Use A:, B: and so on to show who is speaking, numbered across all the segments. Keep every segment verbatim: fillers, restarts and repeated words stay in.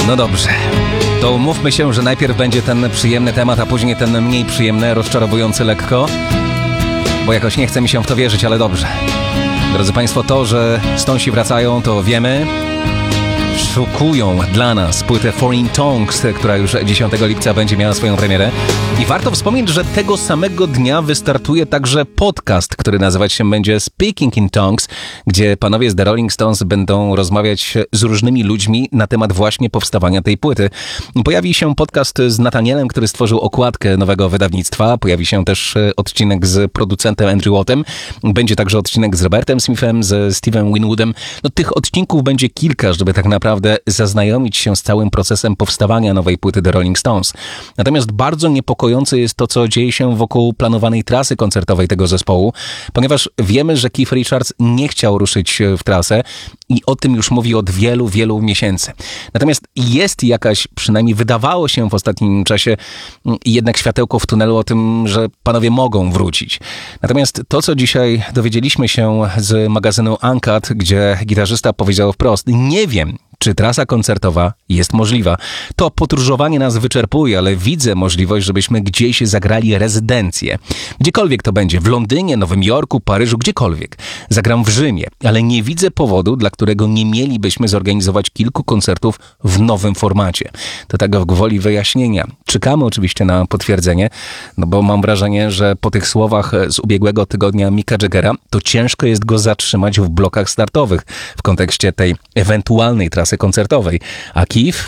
A: No dobrze, to umówmy się, że najpierw będzie ten przyjemny temat, a później ten mniej przyjemny, rozczarowujący lekko, bo jakoś nie chce mi się w to wierzyć, ale dobrze. Drodzy Państwo, to, że Stonesi wracają, to wiemy. Szukują dla nas płytę Foreign Tongues, która już dziesiątego lipca będzie miała swoją premierę. I warto wspomnieć, że tego samego dnia wystartuje także podcast, który nazywać się będzie Speaking in Tongues, gdzie panowie z The Rolling Stones będą rozmawiać z różnymi ludźmi na temat właśnie powstawania tej płyty. Pojawi się podcast z Nathanielem, który stworzył okładkę nowego wydawnictwa. Pojawi się też odcinek z producentem Andrew Wattem. Będzie także odcinek z Robertem Smithem, z Steven Winwoodem. No tych odcinków będzie kilka, żeby tak naprawdę naprawdę zaznajomić się z całym procesem powstawania nowej płyty The Rolling Stones. Natomiast bardzo niepokojące jest to, co dzieje się wokół planowanej trasy koncertowej tego zespołu, ponieważ wiemy, że Keith Richards nie chciał ruszyć w trasę i o tym już mówi od wielu, wielu miesięcy. Natomiast jest jakaś, przynajmniej wydawało się w ostatnim czasie, jednak światełko w tunelu o tym, że panowie mogą wrócić. Natomiast to, co dzisiaj dowiedzieliśmy się z magazynu Uncut, gdzie gitarzysta powiedział wprost, nie wiem, czy trasa koncertowa jest możliwa. To podróżowanie nas wyczerpuje, ale widzę możliwość, żebyśmy gdzieś zagrali rezydencję. Gdziekolwiek to będzie, w Londynie, Nowym Jorku, Paryżu, gdziekolwiek. Zagram w Rzymie, ale nie widzę powodu, dla którego nie mielibyśmy zorganizować kilku koncertów w nowym formacie. To tak gwoli wyjaśnienia. Czekamy oczywiście na potwierdzenie, no bo mam wrażenie, że po tych słowach z ubiegłego tygodnia Micka Jaggera, to ciężko jest go zatrzymać w blokach startowych w kontekście tej ewentualnej trasy koncertowej, a Keith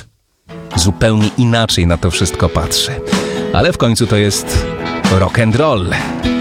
A: zupełnie inaczej na to wszystko patrzy. Ale w końcu to jest rock and roll.